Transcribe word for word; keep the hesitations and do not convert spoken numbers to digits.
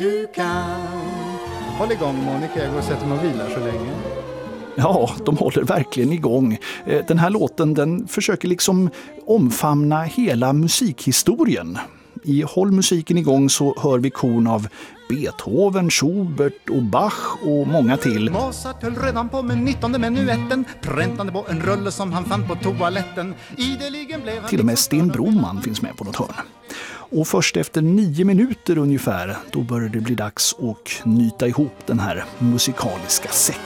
du kan. Håll igång Monica, jag går och sätter mig och vilar så länge. Ja, de håller verkligen igång. Den här låten den försöker liksom omfamna hela musikhistorien. I Håll musiken igång så hör vi korn av Beethoven, Schubert och Bach och många till. Mozart höll redan på med nittonde menuetten, präntande på en rulle som han fann på toaletten. Ideligen blev han Till och med Sten Broman finns med på något hörn. Och först efter nio minuter ungefär, då börjar det bli dags att knyta ihop den här musikaliska säcken.